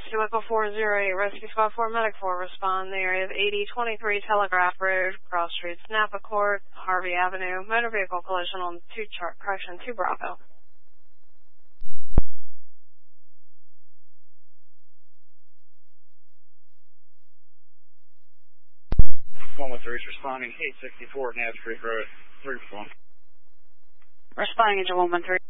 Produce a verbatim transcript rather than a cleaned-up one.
Rescue Echo four zero eight, Rescue Squad four, Medic four, respond in the area of eighty twenty-three Telegraph Road, Cross Streets, Napa Court, Harvey Avenue, motor vehicle collision on two chart, correction, two Bravo. one one three is responding, eight sixty-four Nav Street Road, three one. Responding to one one three.